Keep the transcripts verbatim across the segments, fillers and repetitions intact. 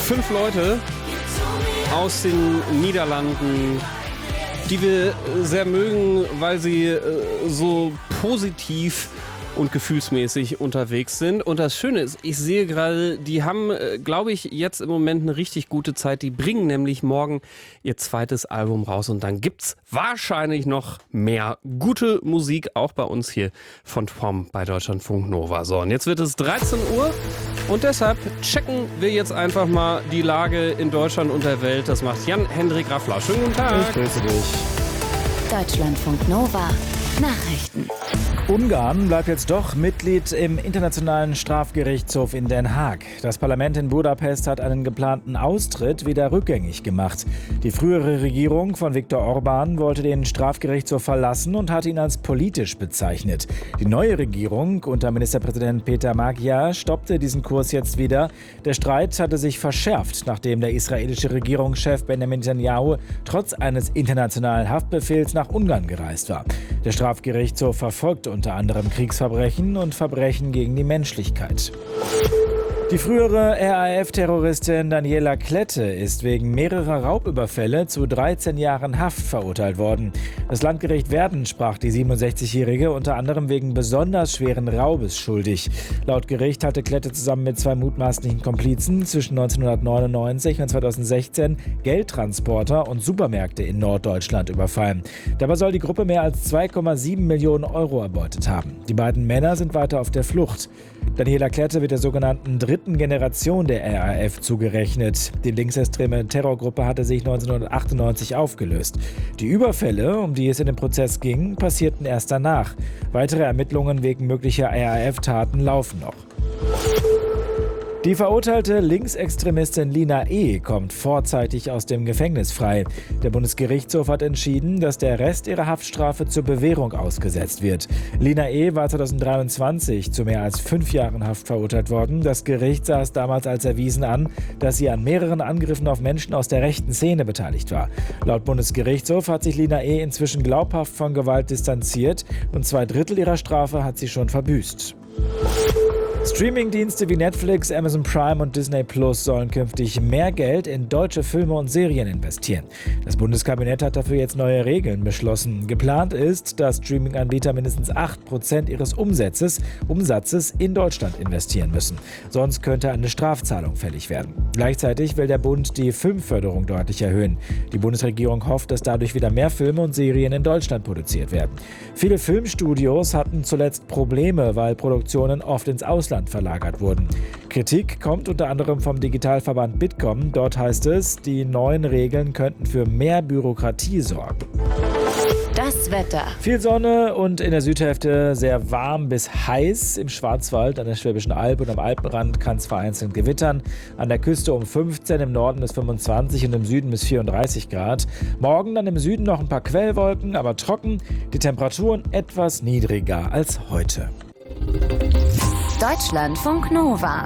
Fünf Leute aus den Niederlanden, die wir sehr mögen, weil sie so positiv und gefühlsmäßig unterwegs sind. Und das Schöne ist, ich sehe gerade, die haben, glaube ich, jetzt im Moment eine richtig gute Zeit. Die bringen nämlich morgen ihr zweites Album raus und dann gibt's wahrscheinlich noch mehr gute Musik, auch bei uns hier von Tom bei Deutschlandfunk Nova. So, und jetzt wird es dreizehn Uhr und deshalb checken wir jetzt einfach mal die Lage in Deutschland und der Welt. Das macht Jan-Hendrik Raffler. Schönen guten Tag. Ich grüße dich. Deutschlandfunk Nova. Nachrichten. Ungarn bleibt jetzt doch Mitglied im Internationalen Strafgerichtshof in Den Haag. Das Parlament in Budapest hat einen geplanten Austritt wieder rückgängig gemacht. Die frühere Regierung von Viktor Orbán wollte den Strafgerichtshof verlassen und hat ihn als politisch bezeichnet. Die neue Regierung unter Ministerpräsident Peter Magyar stoppte diesen Kurs jetzt wieder. Der Streit hatte sich verschärft, nachdem der israelische Regierungschef Benjamin Netanyahu trotz eines internationalen Haftbefehls nach Ungarn gereist war. Der Strafgerichtshof verfolgt unter anderem Kriegsverbrechen und Verbrechen gegen die Menschlichkeit. Die frühere R A F-Terroristin Daniela Klette ist wegen mehrerer Raubüberfälle zu dreizehn Jahren Haft verurteilt worden. Das Landgericht Werden sprach die siebenundsechzigjährige unter anderem wegen besonders schweren Raubes schuldig. Laut Gericht hatte Klette zusammen mit zwei mutmaßlichen Komplizen zwischen neunzehnhundertneunundneunzig und zweitausendsechzehn Geldtransporter und Supermärkte in Norddeutschland überfallen. Dabei soll die Gruppe mehr als zwei Komma sieben Millionen Euro erbeutet haben. Die beiden Männer sind weiter auf der Flucht. Daniela Klette wird der sogenannten dritten Generation der R A F zugerechnet. Die linksextreme Terrorgruppe hatte sich neunzehnhundertachtundneunzig aufgelöst. Die Überfälle, um die es in dem Prozess ging, passierten erst danach. Weitere Ermittlungen wegen möglicher R A F-Taten laufen noch. Die verurteilte Linksextremistin Lina E. kommt vorzeitig aus dem Gefängnis frei. Der Bundesgerichtshof hat entschieden, dass der Rest ihrer Haftstrafe zur Bewährung ausgesetzt wird. Lina E. war zweitausenddreiundzwanzig zu mehr als fünf Jahren Haft verurteilt worden. Das Gericht sah es damals als erwiesen an, dass sie an mehreren Angriffen auf Menschen aus der rechten Szene beteiligt war. Laut Bundesgerichtshof hat sich Lina E. inzwischen glaubhaft von Gewalt distanziert und zwei Drittel ihrer Strafe hat sie schon verbüßt. Streamingdienste wie Netflix, Amazon Prime und Disney Plus sollen künftig mehr Geld in deutsche Filme und Serien investieren. Das Bundeskabinett hat dafür jetzt neue Regeln beschlossen. Geplant ist, dass Streaminganbieter mindestens acht Prozent ihres Umsatzes, Umsatzes in Deutschland investieren müssen. Sonst könnte eine Strafzahlung fällig werden. Gleichzeitig will der Bund die Filmförderung deutlich erhöhen. Die Bundesregierung hofft, dass dadurch wieder mehr Filme und Serien in Deutschland produziert werden. Viele Filmstudios hatten zuletzt Probleme, weil Produktionen oft ins Ausland verlagert wurden. Kritik kommt unter anderem vom Digitalverband Bitkom. Dort heißt es, die neuen Regeln könnten für mehr Bürokratie sorgen. Das Wetter. Viel Sonne und in der Südhälfte sehr warm bis heiß. Im Schwarzwald, an der Schwäbischen Alb und am Alpenrand kann es vereinzelt gewittern. An der Küste um fünfzehn, im Norden bis fünfundzwanzig und im Süden bis vierunddreißig Grad. Morgen dann im Süden noch ein paar Quellwolken, aber trocken. Die Temperaturen etwas niedriger als heute. Deutschlandfunk Nova.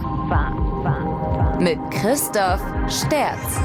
Mit Christoph Sterz.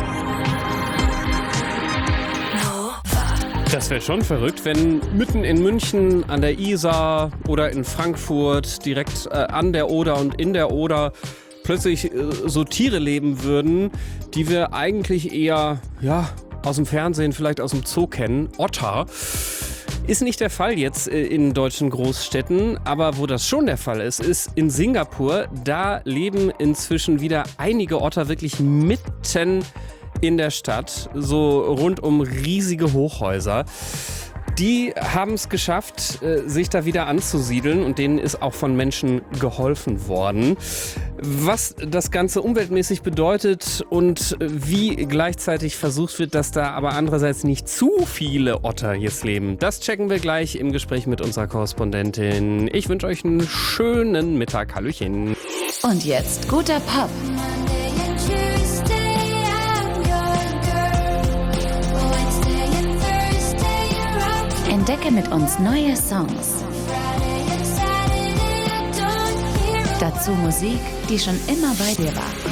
Das wäre schon verrückt, wenn mitten in München an der Isar oder in Frankfurt direkt äh, an der Oder und in der Oder plötzlich äh, so Tiere leben würden, die wir eigentlich eher ja, aus dem Fernsehen, vielleicht aus dem Zoo kennen. Otter. Ist nicht der Fall jetzt in deutschen Großstädten, aber wo das schon der Fall ist, ist in Singapur. Da leben inzwischen wieder einige Otter wirklich mitten in der Stadt, so rund um riesige Hochhäuser. Die haben es geschafft, sich da wieder anzusiedeln und denen ist auch von Menschen geholfen worden. Was das Ganze umweltmäßig bedeutet und wie gleichzeitig versucht wird, dass da aber andererseits nicht zu viele Otter jetzt leben, das checken wir gleich im Gespräch mit unserer Korrespondentin. Ich wünsche euch einen schönen Mittag. Hallöchen. Und jetzt guter Pop. Entdecke mit uns neue Songs. Dazu Musik, die schon immer bei dir war.